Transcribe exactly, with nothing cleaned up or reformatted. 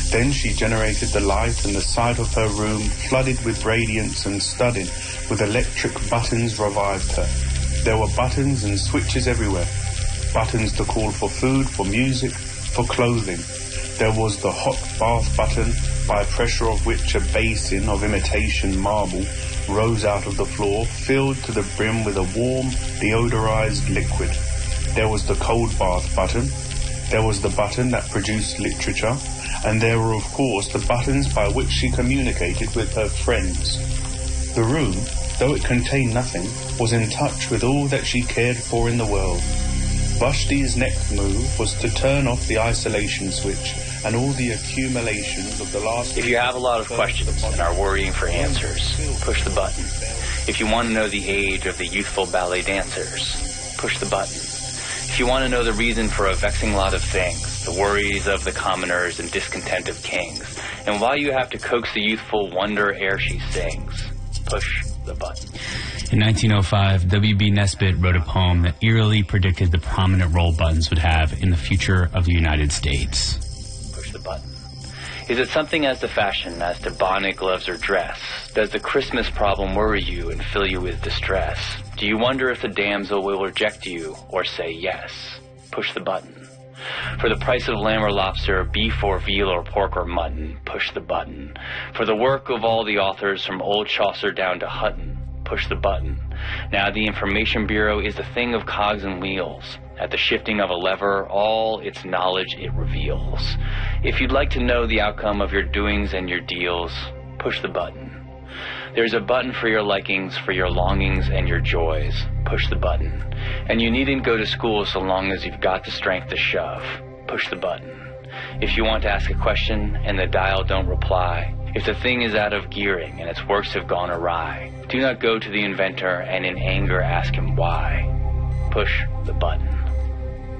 Then she generated the light, and the side of her room, flooded with radiance and studded with electric buttons, revived her. There were buttons and switches everywhere. Buttons to call for food, for music, for clothing. There was the hot bath button, by pressure of which a basin of imitation marble rose out of the floor, filled to the brim with a warm, deodorized liquid. There was the cold bath button. There was the button that produced literature. And there were, of course, the buttons by which she communicated with her friends. The room, though it contained nothing, was in touch with all that she cared for in the world. Vashti's next move was to turn off the isolation switch and all the accumulations of the last... If you have a lot of questions and are worrying for answers, push the button. If you want to know the age of the youthful ballet dancers, push the button. If you want to know the reason for a vexing lot of things, the worries of the commoners and discontent of kings, and why you have to coax the youthful wonder ere she sings, push the button. In nineteen oh five, W B Nesbitt wrote a poem that eerily predicted the prominent role buttons would have in the future of the United States. Push the button. Is it something as to fashion as to bonnet, gloves, or dress? Does the Christmas problem worry you and fill you with distress? Do you wonder if the damsel will reject you or say yes? Push the button. For the price of lamb or lobster, beef or veal or pork or mutton, push the button. For the work of all the authors from old Chaucer down to Hutton, push the button. Now the Information Bureau is the thing of cogs and wheels. At the shifting of a lever, all its knowledge it reveals. If you'd like to know the outcome of your doings and your deals, push the button. There's a button for your likings, for your longings and your joys. Push the button. And you needn't go to school so long as you've got the strength to shove. Push the button. If you want to ask a question and the dial don't reply, if the thing is out of gearing and its works have gone awry, do not go to the inventor and in anger ask him why. Push the button.